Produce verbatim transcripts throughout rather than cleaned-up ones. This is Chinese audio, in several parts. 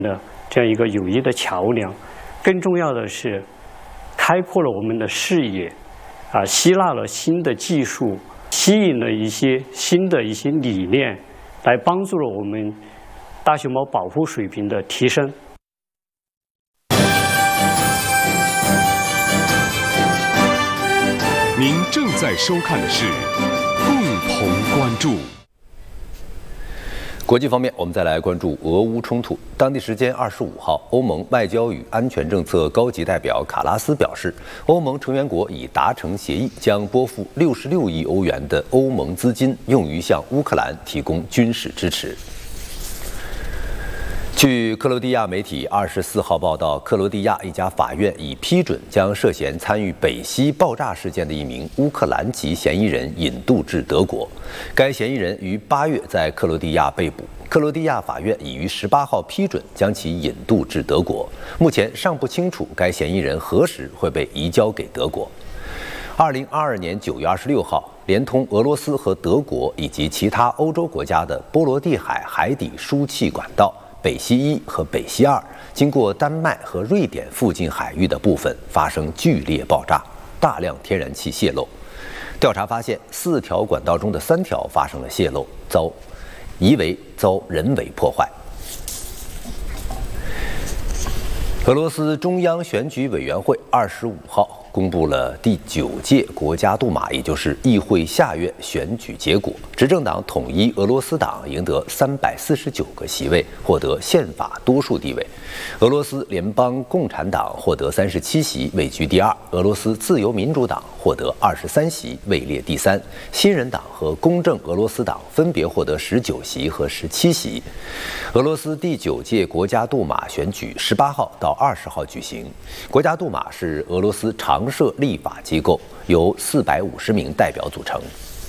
的这样一个友谊的桥梁。更重要的是，开阔了我们的视野，啊，吸纳了新的技术，吸引了一些新的一些理念，来帮助了我们大熊猫保护水平的提升。 您正在收看的是共同关注。 国际方面，我们再来关注俄乌冲突。当地时间二十五号，欧盟外交与安全政策高级代表卡拉斯表示，欧盟成员国已达成协议，将拨付六十六亿欧元的欧盟资金，用于向乌克兰提供军事支持。据克罗地亚媒体二十四号报道，克罗地亚一家法院已批准将涉嫌参与北溪爆炸事件的一名乌克兰籍嫌疑人引渡至德国。该嫌疑人于八月在克罗地亚被捕，克罗地亚法院已于十八号批准将其引渡至德国。目前尚不清楚该嫌疑人何时会被移交给德国。二零二二年九月二十六号，连通俄罗斯和德国以及其他欧洲国家的波罗的海海底输气管道北溪一和北溪二，经过丹麦和瑞典附近海域的部分发生剧烈爆炸，大量天然气泄漏。调查发现，四条管道中的三条发生了泄漏，遭疑为遭人为破坏。俄罗斯中央选举委员会二十五号公布了第九届国家杜马，也就是议会下院选举结果。执政党统一俄罗斯党赢得三百四十九个席位，获得宪法多数地位。俄罗斯联邦共产党获得三十七席，位居第二；俄罗斯自由民主党获得二十三席，位列第三；新人党和公正俄罗斯党分别获得十九席和十七席。俄罗斯第九届国家杜马选举十八号到二十号举行。国家杜马是俄罗斯常设立法机构，由四百五十名代表组成。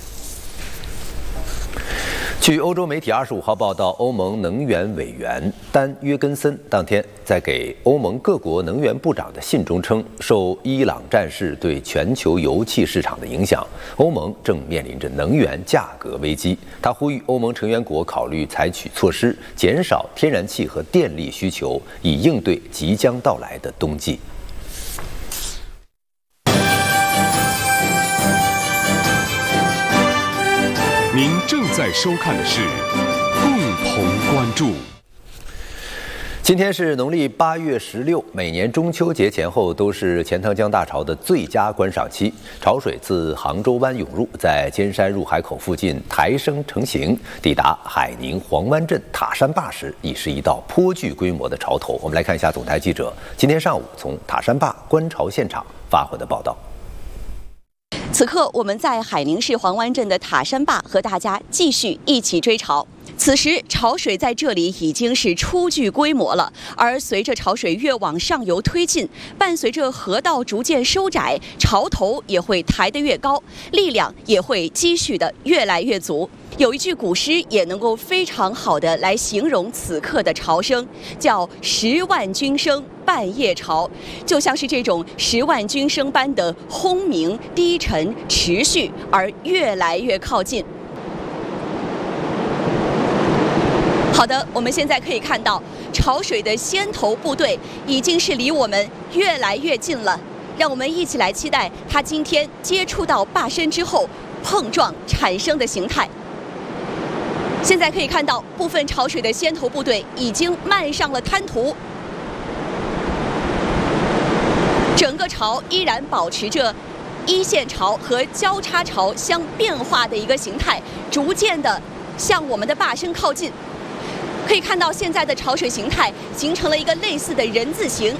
据欧洲媒体二十五号报道，欧盟能源委员丹约根森当天在给欧盟各国能源部长的信中称，受伊朗战事对全球油气市场的影响，欧盟正面临着能源价格危机。他呼吁欧盟成员国考虑采取措施，减少天然气和电力需求，以应对即将到来的冬季。 您正在收看的是共同关注。 今天是农历八月十六，每年中秋节前后都是钱塘江大潮的最佳观赏期。潮水自杭州湾涌入，在尖山入海口附近抬升成型，抵达海宁黄湾镇塔山坝时，已是一道颇具规模的潮头。我们来看一下总台记者今天上午从塔山坝观潮现场发回的报道。 此刻，我们在海宁市黄湾镇的塔山坝和大家继续一起追潮。此时，潮水在这里已经是初具规模了，而随着潮水越往上游推进，伴随着河道逐渐收窄，潮头也会抬得越高，力量也会积蓄得越来越足。有一句古诗也能够非常好的来形容此刻的潮声，叫十万军声半夜潮，就像是这种十万军声般的轰鸣、低沉、持续而越来越靠近。好的，我们现在可以看到潮水的先头部队已经是离我们越来越近了，让我们一起来期待它今天接触到坝身之后碰撞产生的形态。现在可以看到，部分潮水的先头部队已经漫上了滩涂，整个潮依然保持着一线潮和交叉潮相变化的一个形态，逐渐的向我们的坝身靠近。可以看到，现在的潮水形态形成了一个类似的人字形。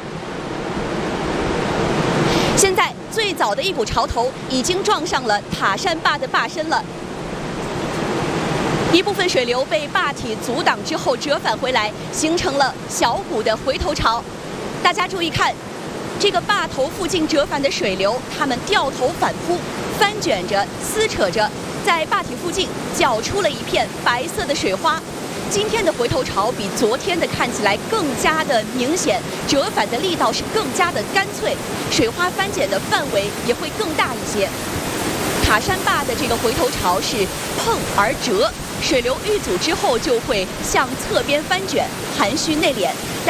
现在最早的一股潮头已经撞上了塔山坝的坝身了。一部分水流被坝体阻挡之后折返回来，形成了小股的回头潮。大家注意看，这个坝头附近折返的水流，它们掉头反扑，翻卷着、撕扯着，在坝体附近搅出了一片白色的水花。今天的回头潮比昨天的看起来更加的明显，折返的力道是更加的干脆，水花翻卷的范围也会更大一些。塔山坝的这个回头潮是碰而折，水流遇阻之后就会向侧边翻卷，含蓄内敛。在